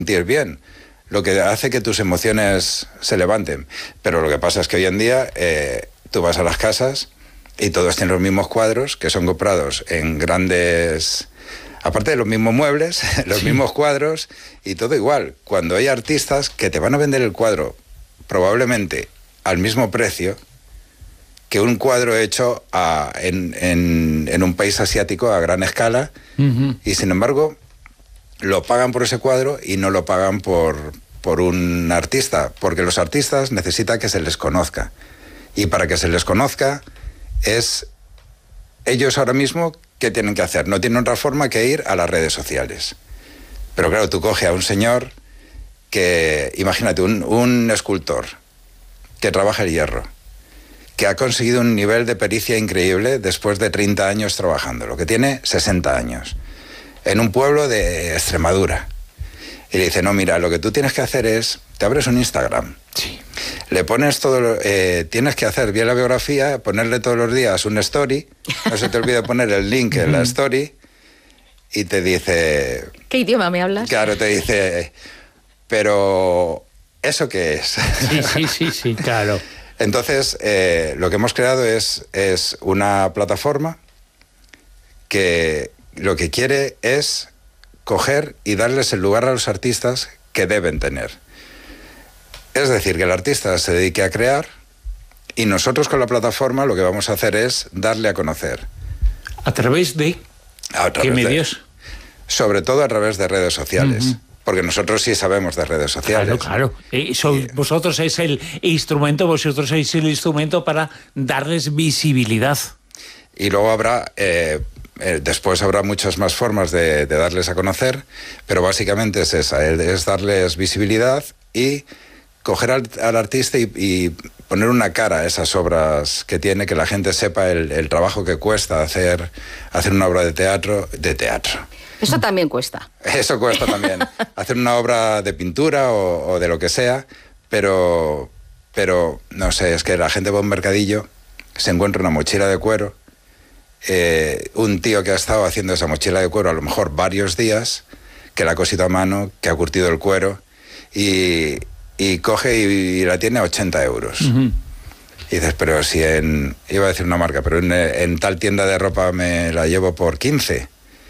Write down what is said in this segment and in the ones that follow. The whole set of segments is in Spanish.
sentir bien, lo que hace que tus emociones se levanten. Pero lo que pasa es que hoy en día tú vas a las casas y todos tienen los mismos cuadros que son comprados en grandes... Aparte de los mismos muebles, los mismos cuadros y todo igual. Cuando hay artistas que te van a vender el cuadro probablemente al mismo precio que un cuadro hecho en un país asiático a gran escala, y sin embargo lo pagan por ese cuadro y no lo pagan por un artista, porque los artistas necesitan que se les conozca. Y para que se les conozca es... Ellos ahora mismo, ¿qué tienen que hacer? No tienen otra forma que ir a las redes sociales. Pero claro, tú coges a un señor que, imagínate, un escultor que trabaja el hierro, que ha conseguido un nivel de pericia increíble después de 30 años trabajando, lo que tiene 60 años, en un pueblo de Extremadura. Y le dice, no, mira, lo que tú tienes que hacer es, te abres un Instagram. Sí. Le pones todo, tienes que hacer bien la biografía, ponerle todos los días un story, no se te olvide poner el link en la story, y te dice... ¿Qué idioma me hablas? Claro, te dice, pero ¿eso qué es? Sí, claro. Entonces, lo que hemos creado es una plataforma que lo que quiere es coger y darles el lugar a los artistas que deben tener. Es decir, que el artista se dedique a crear y nosotros con la plataforma lo que vamos a hacer es darle a conocer. ¿A través de qué medios? Sobre todo a través de redes sociales. Porque nosotros sí sabemos de redes sociales. Claro. Vosotros sois el instrumento para darles visibilidad. Y luego habrá... después habrá muchas más formas de darles a conocer, pero básicamente es esa, es darles visibilidad y coger al artista y poner una cara a esas obras que tiene, que la gente sepa el trabajo que cuesta hacer una obra de teatro. Eso también cuesta. Eso cuesta también. Hacer una obra de pintura o de lo que sea, pero no sé, es que la gente va a un mercadillo, se encuentra una mochila de cuero, un tío que ha estado haciendo esa mochila de cuero a lo mejor varios días, que la ha cosido a mano, que ha curtido el cuero y coge y la tiene a 80 euros. Y dices, pero si iba a decir una marca, pero en tal tienda de ropa me la llevo por 15.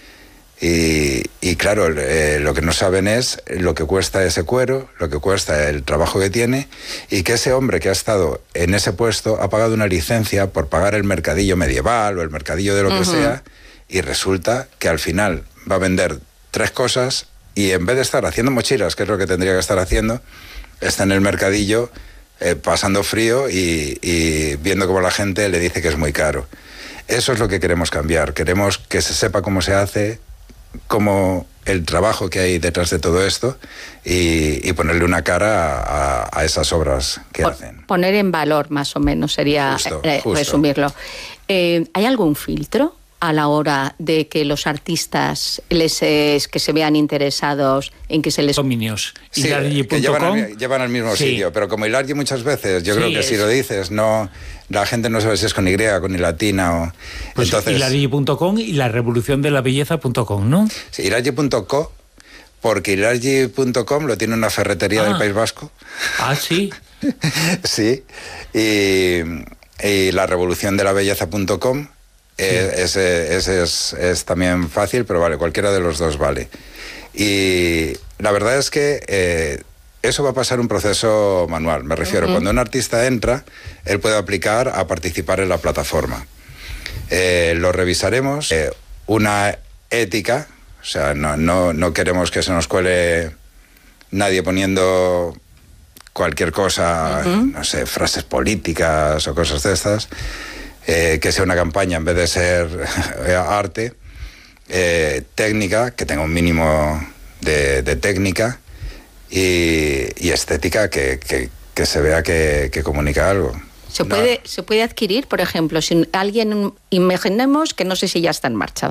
Y claro, lo que no saben es lo que cuesta ese cuero, lo que cuesta el trabajo que tiene, y que ese hombre que ha estado en ese puesto ha pagado una licencia por pagar el mercadillo medieval o el mercadillo de lo que sea, y resulta que al final va a vender 3 cosas y en vez de estar haciendo mochilas, que es lo que tendría que estar haciendo, está en el mercadillo pasando frío y viendo cómo la gente le dice que es muy caro. Eso es lo que queremos cambiar. Queremos que se sepa cómo se hace, como el trabajo que hay detrás de todo esto y ponerle una cara a esas obras que hacen. Poner en valor, más o menos, sería justo. Resumirlo. ¿Hay algún filtro a la hora de que los artistas que se vean interesados en que se les... Dominios. Sí, que llevan al mismo sitio, pero como Ilargi muchas veces, yo creo que si lo dices, no, la gente no sabe si es con Y, con I latina o... Pues entonces, Ilargi.com y la revoluciondelabelleza.com, ¿no? Sí, Ilargi.co, porque Ilargi.com lo tiene una ferretería del País Vasco. Ah, sí. Sí, y la revoluciondelabelleza.com. Ese es también fácil, pero vale, cualquiera de los dos vale. Y la verdad es que eso va a pasar un proceso manual. Me refiero, cuando un artista entra, él puede aplicar a participar en la plataforma. Lo revisaremos. Una ética, o sea, no queremos que se nos cuele nadie poniendo cualquier cosa, no sé, frases políticas o cosas de estas. Que sea una campaña en vez de ser arte, técnica, que tenga un mínimo de técnica y estética que se vea que comunica algo. ¿Se puede adquirir, por ejemplo, si alguien, imaginemos que no sé si ya está en marcha, ¿vale?